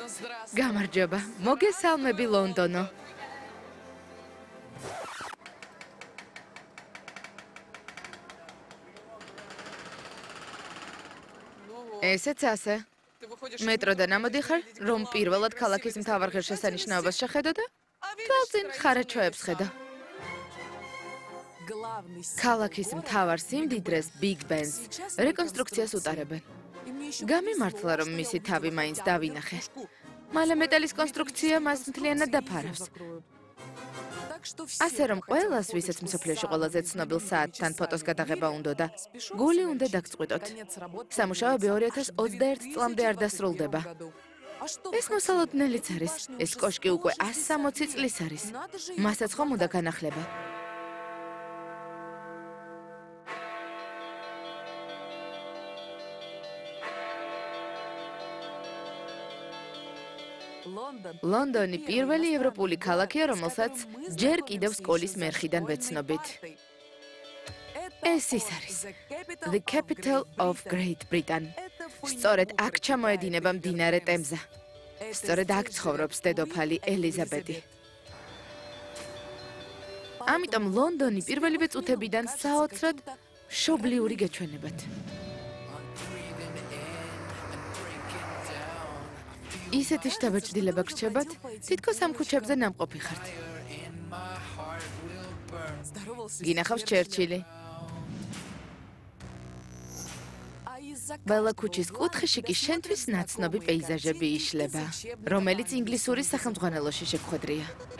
გამარჯობა, მოგესალმები ლონდონო. ესეც ასე. მეტროდან ამოდიხარ, რომ პირველად ქალაქის მთავარ ღირსშესანიშნაობას შეხედო და თვალწინ ხარაჩოებს ხედო. ქალაქის მთავარ სიმდიდრეს Big Ben-ს რეკონსტრუქციას უტარებენ. გამიმართლა, რომ მისი თავი მაინც დავინახე. მალე მეტალის კონსტრუქცია მას მთლიანად დაფარავს. ასე რომ ყველას, ვისაც მსოფლიოში ყველაზე ცნობილ საათთან ფოტოს გადაღება უნდოდა, გული უნდა დაგწყვიტოთ. სამუშაოები 2021 წლამდე არ დასრულდება. ეს მოსალოდნელიც არის. ეს კოშკი უკვე 160 წლის არის. მასაც ხომ უნდა განახლება. ლონდონი პირველი ევროპული ქალაქია, რომელსაც ჯერ კიდევ სკოლის მერხიდან ვეცნობით. ეს ის არის. The capital of Great Britain. სწორედ აქ ჩამოედინება მდინარე ტემზა. სწორედ აქ ცხოვრობს დედოფალი ელიზაბეტი. ამიტომ ლონდონი პირველივე წუთებიდან საოცრად მშობლიური გეჩვენებათ. ისეთი შთაბეჭდილება გრჩებათ, თითქოს ამ ქუჩებზე ნამყოფი ხართ. გინახავს ჩერჩილი. ბელა ქუჩის კუთხეში კი შენთვის ნაცნობი პეიზაჟები იშლება, რომელიც ინგლისურის სახელმძღვანელოში შეგვხვედრია.